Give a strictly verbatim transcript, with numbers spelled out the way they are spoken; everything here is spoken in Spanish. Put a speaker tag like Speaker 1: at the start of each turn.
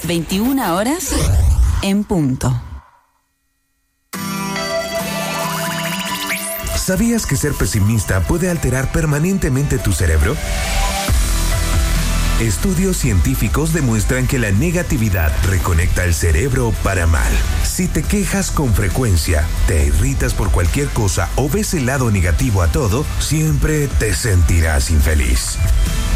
Speaker 1: veintiuna horas en punto.
Speaker 2: ¿Sabías que ser pesimista puede alterar permanentemente tu cerebro? Estudios científicos demuestran que la negatividad reconecta el cerebro para mal. Si te quejas con frecuencia, te irritas por cualquier cosa o ves el lado negativo a todo, siempre te sentirás infeliz.